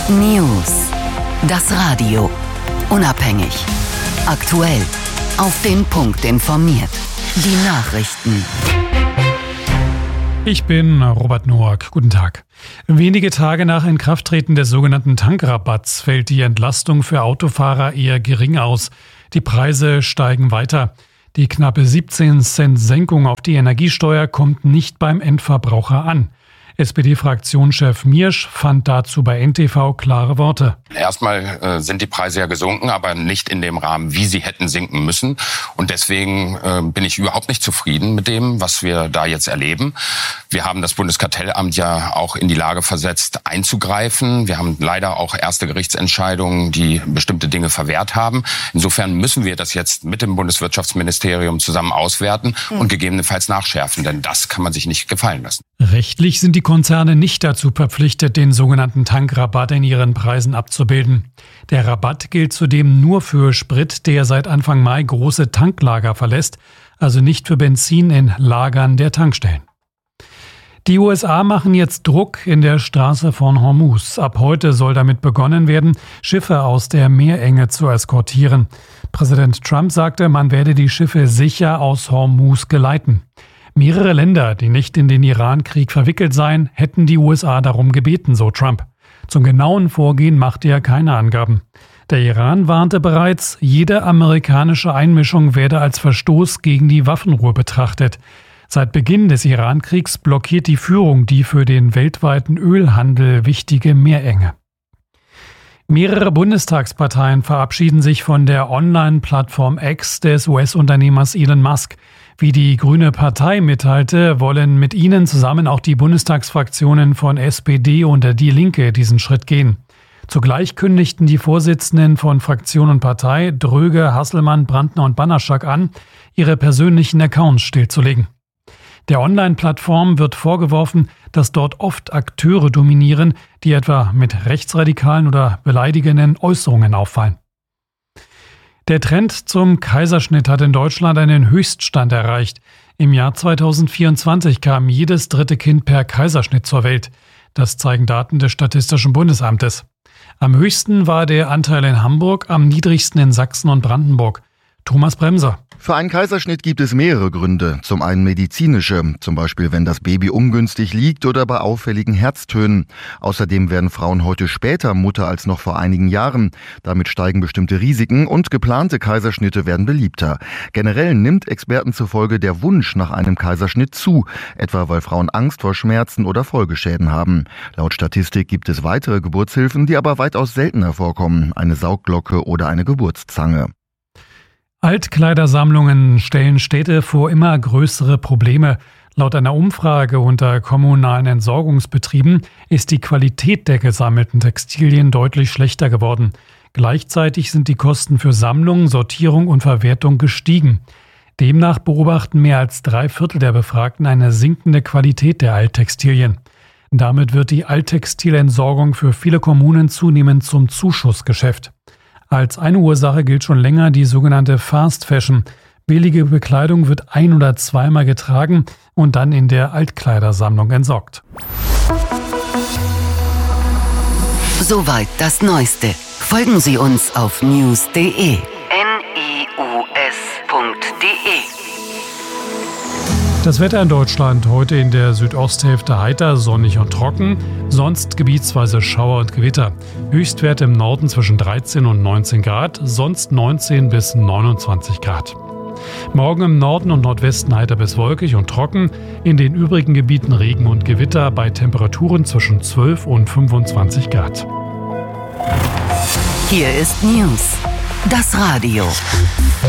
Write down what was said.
News. Das Radio. Unabhängig. Aktuell. Auf den Punkt informiert. Die Nachrichten. Ich bin Robert Noack. Guten Tag. Wenige Tage nach Inkrafttreten des sogenannten Tankrabatts fällt die Entlastung für Autofahrer eher gering aus. Die Preise steigen weiter. Die knappe 17 Cent Senkung auf die Energiesteuer kommt nicht beim Endverbraucher an. SPD-Fraktionschef Miersch fand dazu bei NTV klare Worte. Erstmal sind die Preise ja gesunken, aber nicht in dem Rahmen, wie sie hätten sinken müssen. Und deswegen bin ich überhaupt nicht zufrieden mit dem, was wir da jetzt erleben. Wir haben das Bundeskartellamt ja auch in die Lage versetzt, einzugreifen. Wir haben leider auch erste Gerichtsentscheidungen, die bestimmte Dinge verwehrt haben. Insofern müssen wir das jetzt mit dem Bundeswirtschaftsministerium zusammen auswerten und gegebenenfalls nachschärfen, denn das kann man sich nicht gefallen lassen. Rechtlich sind die Konzerne nicht dazu verpflichtet, den sogenannten Tankrabatt in ihren Preisen abzubilden. Der Rabatt gilt zudem nur für Sprit, der seit Anfang Mai große Tanklager verlässt, also nicht für Benzin in Lagern der Tankstellen. Die USA machen jetzt Druck in der Straße von Hormuz. Ab heute soll damit begonnen werden, Schiffe aus der Meerenge zu eskortieren. Präsident Trump sagte, man werde die Schiffe sicher aus Hormuz geleiten. Mehrere Länder, die nicht in den Iran-Krieg verwickelt seien, hätten die USA darum gebeten, so Trump. Zum genauen Vorgehen machte er keine Angaben. Der Iran warnte bereits, jede amerikanische Einmischung werde als Verstoß gegen die Waffenruhe betrachtet. Seit Beginn des Iran-Kriegs blockiert die Führung die für den weltweiten Ölhandel wichtige Meerenge. Mehrere Bundestagsparteien verabschieden sich von der Online-Plattform X des US-Unternehmers Elon Musk. Wie die Grüne Partei mitteilte, wollen mit ihnen zusammen auch die Bundestagsfraktionen von SPD und Die Linke diesen Schritt gehen. Zugleich kündigten die Vorsitzenden von Fraktion und Partei, Dröge, Hasselmann, Brandner und Banaschak an, ihre persönlichen Accounts stillzulegen. Der Online-Plattform wird vorgeworfen, dass dort oft Akteure dominieren, die etwa mit rechtsradikalen oder beleidigenden Äußerungen auffallen. Der Trend zum Kaiserschnitt hat in Deutschland einen Höchststand erreicht. Im Jahr 2024 kam jedes dritte Kind per Kaiserschnitt zur Welt. Das zeigen Daten des Statistischen Bundesamtes. Am höchsten war der Anteil in Hamburg, am niedrigsten in Sachsen und Brandenburg. Thomas Bremser. Für einen Kaiserschnitt gibt es mehrere Gründe. Zum einen medizinische, zum Beispiel wenn das Baby ungünstig liegt oder bei auffälligen Herztönen. Außerdem werden Frauen heute später Mutter als noch vor einigen Jahren. Damit steigen bestimmte Risiken und geplante Kaiserschnitte werden beliebter. Generell nimmt Experten zufolge der Wunsch nach einem Kaiserschnitt zu, etwa weil Frauen Angst vor Schmerzen oder Folgeschäden haben. Laut Statistik gibt es weitere Geburtshilfen, die aber weitaus seltener vorkommen, eine Saugglocke oder eine Geburtszange. Altkleidersammlungen stellen Städte vor immer größere Probleme. Laut einer Umfrage unter kommunalen Entsorgungsbetrieben ist die Qualität der gesammelten Textilien deutlich schlechter geworden. Gleichzeitig sind die Kosten für Sammlung, Sortierung und Verwertung gestiegen. Demnach beobachten mehr als 3/4 der Befragten eine sinkende Qualität der Alttextilien. Damit wird die Alttextilentsorgung für viele Kommunen zunehmend zum Zuschussgeschäft. Als eine Ursache gilt schon länger die sogenannte Fast Fashion. Billige Bekleidung wird ein- oder zweimal getragen und dann in der Altkleidersammlung entsorgt. Soweit das Neueste. Folgen Sie uns auf news.de. news.de. Das Wetter in Deutschland heute in der Südosthälfte heiter, sonnig und trocken, sonst gebietsweise Schauer und Gewitter. Höchstwerte im Norden zwischen 13 und 19 Grad, sonst 19 bis 29 Grad. Morgen im Norden und Nordwesten heiter bis wolkig und trocken, in den übrigen Gebieten Regen und Gewitter bei Temperaturen zwischen 12 und 25 Grad. Hier ist News. Das Radio.